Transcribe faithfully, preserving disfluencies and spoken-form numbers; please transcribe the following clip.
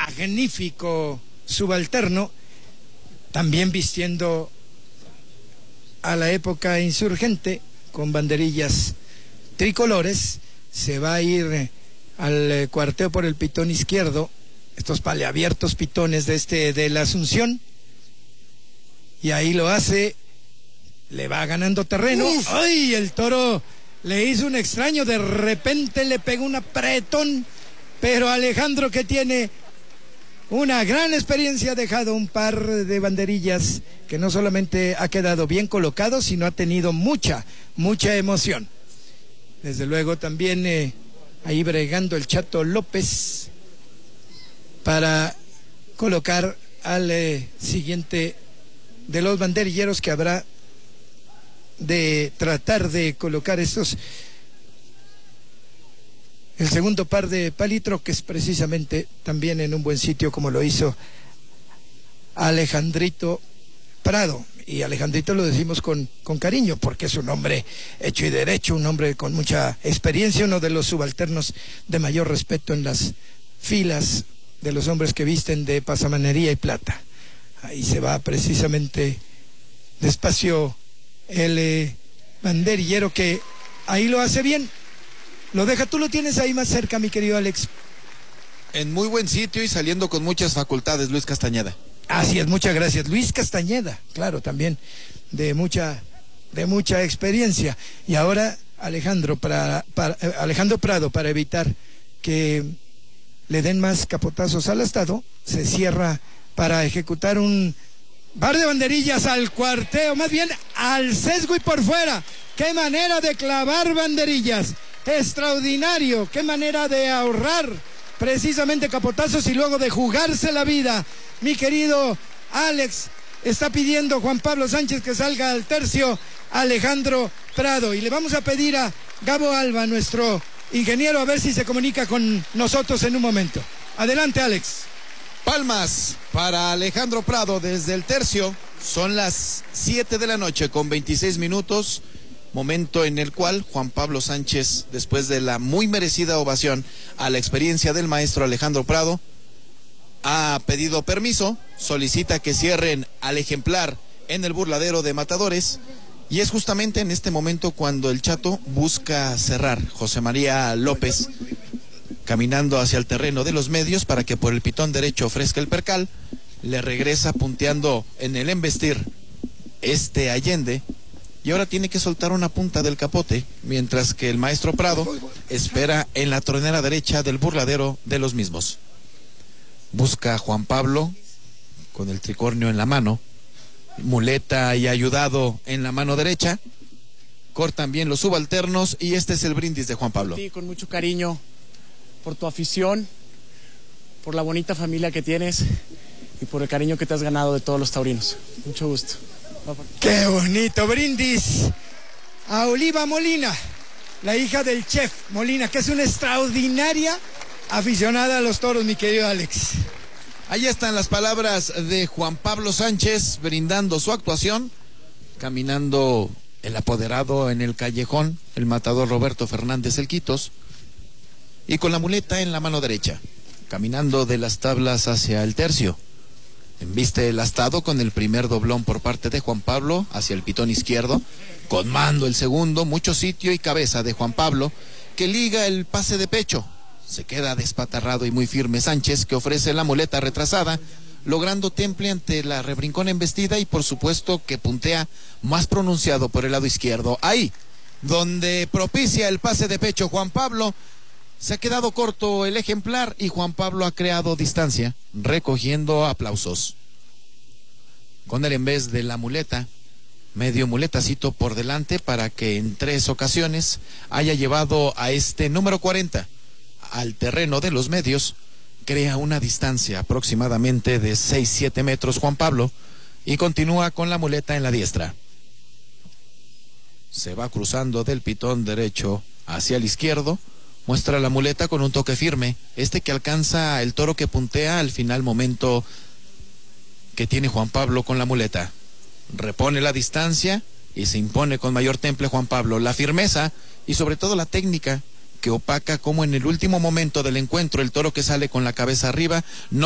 magnífico subalterno, también vistiendo a la época insurgente, con banderillas tricolores, se va a ir al cuarteo por el pitón izquierdo, estos paleabiertos pitones de este de la Asunción, y ahí lo hace, le va ganando terreno. Uf. ¡Ay! El toro le hizo un extraño, de repente le pegó un apretón, pero Alejandro, que tiene una gran experiencia, ha dejado un par de banderillas que no solamente ha quedado bien colocado, sino ha tenido mucha, mucha emoción. Desde luego también eh, ahí bregando el Chato López para colocar al eh, siguiente de los banderilleros que habrá de tratar de colocar estos, el segundo par de palitroques, precisamente también en un buen sitio, como lo hizo Alejandrito Prado. Y Alejandrito lo decimos con, con cariño, porque es un hombre hecho y derecho, un hombre con mucha experiencia, uno de los subalternos de mayor respeto en las filas de los hombres que visten de pasamanería y plata. Ahí se va precisamente despacio el eh, banderillero, que ahí lo hace bien. Lo deja, tú lo tienes ahí más cerca, mi querido Alex. En muy buen sitio y saliendo con muchas facultades, Luis Castañeda. Así es, muchas gracias. Luis Castañeda, claro, también de mucha, de mucha experiencia. Y ahora Alejandro, para, para, eh, Alejandro Prado, para evitar que le den más capotazos al astado, se cierra para ejecutar un par de banderillas al cuarteo, más bien al sesgo y por fuera. ¡Qué manera de clavar banderillas! Extraordinario, qué manera de ahorrar precisamente capotazos y luego de jugarse la vida. Mi querido Alex, está pidiendo Juan Pablo Sánchez que salga al tercio Alejandro Prado, y le vamos a pedir a Gabo Alba, nuestro ingeniero, a ver si se comunica con nosotros en un momento. Adelante, Alex. Palmas para Alejandro Prado desde el tercio. Son las siete de la noche con veintiséis minutos, momento en el cual Juan Pablo Sánchez, después de la muy merecida ovación a la experiencia del maestro Alejandro Prado, ha pedido permiso, solicita que cierren al ejemplar en el burladero de Matadores, y es justamente en este momento cuando el Chato busca cerrar. José María López caminando hacia el terreno de los medios para que por el pitón derecho ofrezca el percal, le regresa punteando en el embestir este Allende, y ahora tiene que soltar una punta del capote, mientras que el maestro Prado espera en la tronera derecha del burladero de los mismos. Busca a Juan Pablo con el tricornio en la mano, muleta y ayudado en la mano derecha. Cortan bien los subalternos y este es el brindis de Juan Pablo. Sí, con mucho cariño por tu afición, por la bonita familia que tienes y por el cariño que te has ganado de todos los taurinos. Mucho gusto. ¡Qué bonito brindis! A Oliva Molina, la hija del chef Molina, que es una extraordinaria aficionada a los toros, mi querido Alex. Ahí están las palabras de Juan Pablo Sánchez brindando su actuación, caminando el apoderado en el callejón, el matador Roberto Fernández El Quitos, y con la muleta en la mano derecha, caminando de las tablas hacia el tercio. Embiste el astado con el primer doblón por parte de Juan Pablo hacia el pitón izquierdo, con mando el segundo, mucho sitio y cabeza de Juan Pablo, que liga el pase de pecho. Se queda despatarrado y muy firme Sánchez, que ofrece la muleta retrasada, logrando temple ante la rebrincona embestida, y por supuesto que puntea más pronunciado por el lado izquierdo. Ahí, donde propicia el pase de pecho Juan Pablo, se ha quedado corto el ejemplar y Juan Pablo ha creado distancia, recogiendo aplausos. Con él, en vez de la muleta, medio muletacito por delante, para que en tres ocasiones haya llevado a este número cuarenta al terreno de los medios, crea una distancia aproximadamente de seis siete metros Juan Pablo, y continúa con la muleta en la diestra. Se va cruzando del pitón derecho hacia el izquierdo, muestra la muleta con un toque firme, este que alcanza el toro que puntea al final momento que tiene Juan Pablo con la muleta. Repone la distancia y se impone con mayor temple Juan Pablo. La firmeza y sobre todo la técnica que opaca como en el último momento del encuentro el toro que sale con la cabeza arriba no